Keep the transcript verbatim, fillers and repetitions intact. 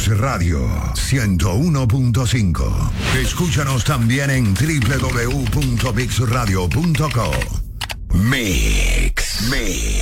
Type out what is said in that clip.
Radio ciento uno punto cinco. Escúchanos también en doble u doble u doble u punto mix radio punto co. Mix. Mix.